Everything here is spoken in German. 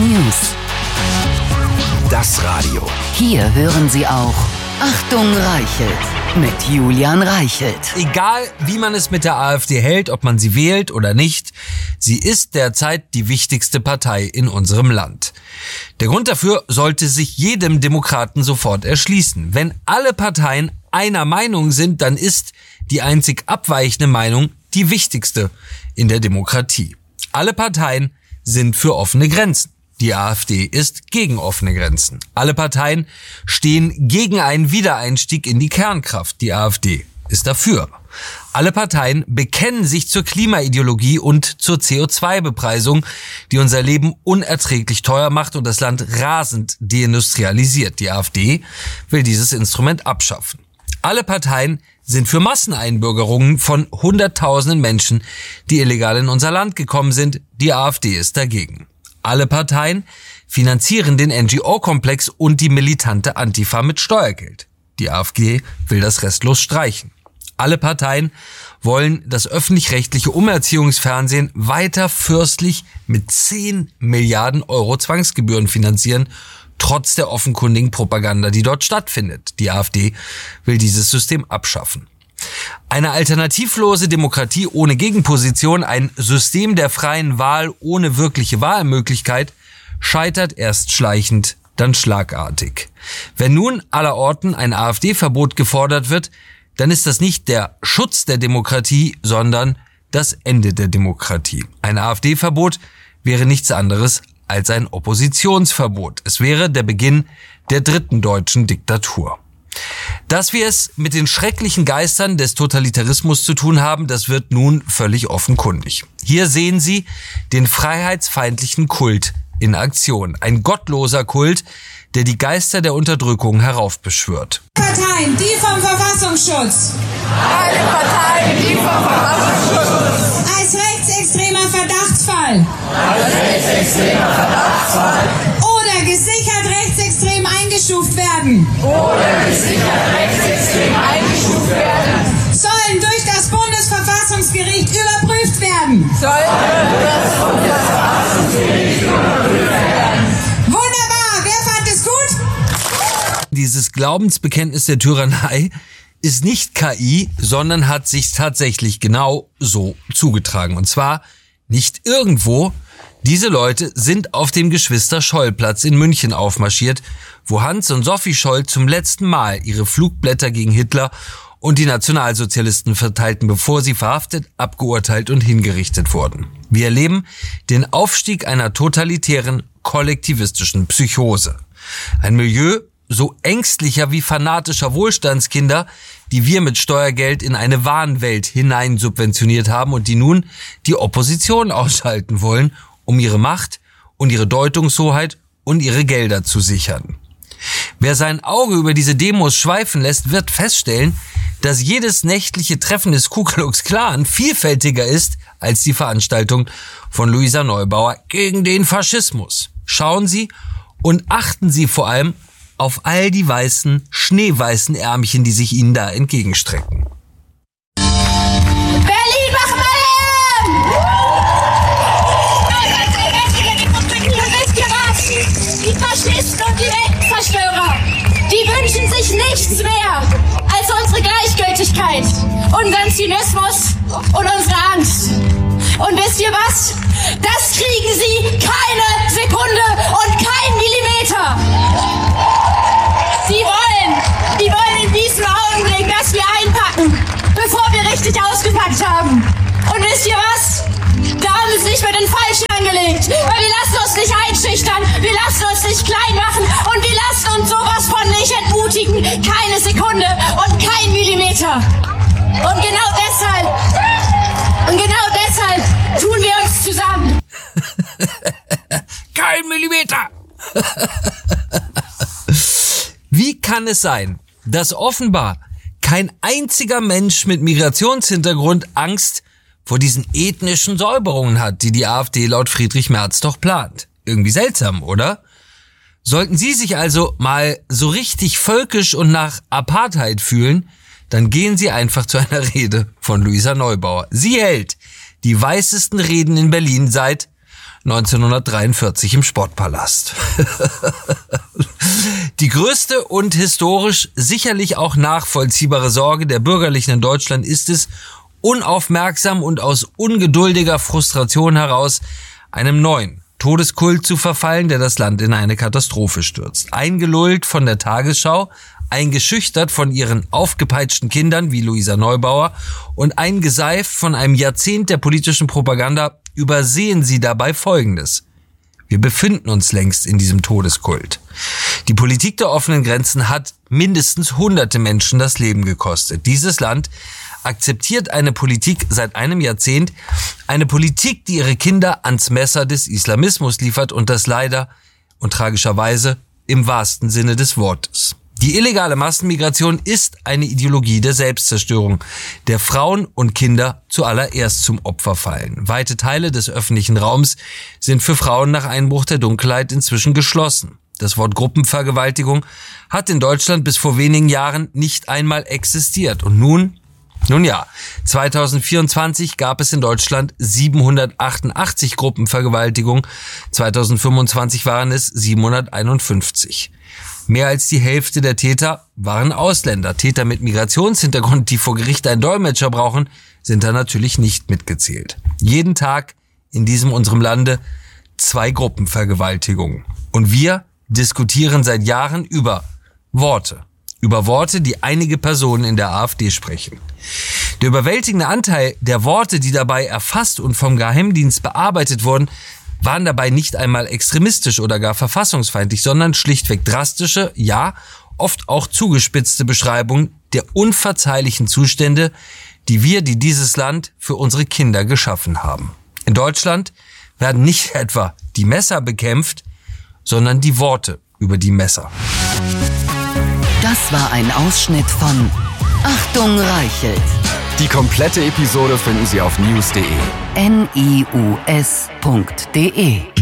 News. Das Radio. Hier hören Sie auch Achtung Reichelt mit Julian Reichelt. Egal, wie man es mit der AfD hält, ob man sie wählt oder nicht, sie ist derzeit die wichtigste Partei in unserem Land. Der Grund dafür sollte sich jedem Demokraten sofort erschließen. Wenn alle Parteien einer Meinung sind, dann ist die einzig abweichende Meinung die wichtigste in der Demokratie. Alle Parteien sind für offene Grenzen. Die AfD ist gegen offene Grenzen. Alle Parteien stehen gegen einen Wiedereinstieg in die Kernkraft. Die AfD ist dafür. Alle Parteien bekennen sich zur Klimaideologie und zur CO2-Bepreisung, die unser Leben unerträglich teuer macht und das Land rasend deindustrialisiert. Die AfD will dieses Instrument abschaffen. Alle Parteien sind für Masseneinbürgerungen von Hunderttausenden Menschen, die illegal in unser Land gekommen sind. Die AfD ist dagegen. Alle Parteien finanzieren den NGO-Komplex und die militante Antifa mit Steuergeld. Die AfD will das restlos streichen. Alle Parteien wollen das öffentlich-rechtliche Umerziehungsfernsehen weiter fürstlich mit 10 Milliarden Euro Zwangsgebühren finanzieren, trotz der offenkundigen Propaganda, die dort stattfindet. Die AfD will dieses System abschaffen. Eine alternativlose Demokratie ohne Gegenposition, ein System der freien Wahl ohne wirkliche Wahlmöglichkeit, scheitert erst schleichend, dann schlagartig. Wenn nun allerorten ein AfD-Verbot gefordert wird, dann ist das nicht der Schutz der Demokratie, sondern das Ende der Demokratie. Ein AfD-Verbot wäre nichts anderes als ein Oppositionsverbot. Es wäre der Beginn der dritten deutschen Diktatur. Dass wir es mit den schrecklichen Geistern des Totalitarismus zu tun haben, das wird nun völlig offenkundig. Hier sehen Sie den freiheitsfeindlichen Kult in Aktion. Ein gottloser Kult, der die Geister der Unterdrückung heraufbeschwört. Parteien, die vom Verfassungsschutz. Alle Parteien, die vom Verfassungsschutz. Als rechtsextremer Verdachtsfall. Als rechtsextremer Verdachtsfall. Oder gesichert rechtsextrem eingestuft werden. Oder gesichert rechtsextrem eingestuft werden. Sollen durch das Bundesverfassungsgericht überprüft werden. Sollen durch das Bundesverfassungsgericht überprüft werden. Wunderbar, wer fand es gut? Dieses Glaubensbekenntnis der Tyrannei ist nicht KI, sondern hat sich tatsächlich genau so zugetragen. Und zwar nicht irgendwo. Diese Leute sind auf dem Geschwister-Scholl-Platz in München aufmarschiert, wo Hans und Sophie Scholl zum letzten Mal ihre Flugblätter gegen Hitler und die Nationalsozialisten verteilten, bevor sie verhaftet, abgeurteilt und hingerichtet wurden. Wir erleben den Aufstieg einer totalitären, kollektivistischen Psychose. Ein Milieu so ängstlicher wie fanatischer Wohlstandskinder, die wir mit Steuergeld in eine Wahnwelt hinein subventioniert haben und die nun die Opposition ausschalten wollen, um ihre Macht und ihre Deutungshoheit und ihre Gelder zu sichern. Wer sein Auge über diese Demos schweifen lässt, wird feststellen, dass jedes nächtliche Treffen des Ku Klux Klan vielfältiger ist als die Veranstaltung von Luisa Neubauer gegen den Faschismus. Schauen Sie und achten Sie vor allem auf all die weißen, schneeweißen Ärmchen, die sich Ihnen da entgegenstrecken. Berlin, mach mal Wisst ihr was? Die Faschisten und die Weltenzerstörer, die wünschen sich nichts mehr als unsere Gleichgültigkeit, unseren Zynismus und unsere Angst. Und wisst ihr was? Das kriegen sie keine Sekunde und keinen Millimeter. Die wollen in diesem Augenblick, dass wir einpacken, bevor wir richtig ausgepackt haben. Und wisst ihr was? Da haben sie sich mit den Falschen angelegt. Weil wir lassen uns nicht einschüchtern, wir lassen uns nicht klein machen und wir lassen uns sowas von nicht entmutigen. Keine Sekunde und kein Millimeter. Und genau deshalb tun wir uns zusammen. Kein Millimeter! Wie kann es sein, dass offenbar kein einziger Mensch mit Migrationshintergrund Angst vor diesen ethnischen Säuberungen hat, die die AfD laut Friedrich Merz doch plant? Irgendwie seltsam, oder? Sollten Sie sich also mal so richtig völkisch und nach Apartheid fühlen, dann gehen Sie einfach zu einer Rede von Luisa Neubauer. Sie hält die weißesten Reden in Berlin seit 1943 im Sportpalast. Die größte und historisch sicherlich auch nachvollziehbare Sorge der Bürgerlichen in Deutschland ist es, unaufmerksam und aus ungeduldiger Frustration heraus einem neuen Todeskult zu verfallen, der das Land in eine Katastrophe stürzt. Eingelullt von der Tagesschau, eingeschüchtert von ihren aufgepeitschten Kindern wie Luisa Neubauer und eingeseift von einem Jahrzehnt der politischen Propaganda, übersehen sie dabei Folgendes. Wir befinden uns längst in diesem Todeskult. Die Politik der offenen Grenzen hat mindestens hunderte Menschen das Leben gekostet. Dieses Land akzeptiert eine Politik seit einem Jahrzehnt, eine Politik, die ihre Kinder ans Messer des Islamismus liefert und das leider und tragischerweise im wahrsten Sinne des Wortes. Die illegale Massenmigration ist eine Ideologie der Selbstzerstörung, der Frauen und Kinder zuallererst zum Opfer fallen. Weite Teile des öffentlichen Raums sind für Frauen nach Einbruch der Dunkelheit inzwischen geschlossen. Das Wort Gruppenvergewaltigung hat in Deutschland bis vor wenigen Jahren nicht einmal existiert. Und nun ja, 2024 gab es in Deutschland 788 Gruppenvergewaltigungen, 2025 waren es 751. Mehr als die Hälfte der Täter waren Ausländer. Täter mit Migrationshintergrund, die vor Gericht einen Dolmetscher brauchen, sind da natürlich nicht mitgezählt. Jeden Tag in unserem Lande 2 Gruppenvergewaltigungen. Und wir diskutieren seit Jahren über Worte, die einige Personen in der AfD sprechen. Der überwältigende Anteil der Worte, die dabei erfasst und vom Geheimdienst bearbeitet wurden, waren dabei nicht einmal extremistisch oder gar verfassungsfeindlich, sondern schlichtweg drastische, ja, oft auch zugespitzte Beschreibungen der unverzeihlichen Zustände, die dieses Land für unsere Kinder geschaffen haben. In Deutschland werden nicht etwa die Messer bekämpft, sondern die Worte über die Messer. Das war ein Ausschnitt von Achtung Reichelt. Die komplette Episode finden Sie auf news.de. news.de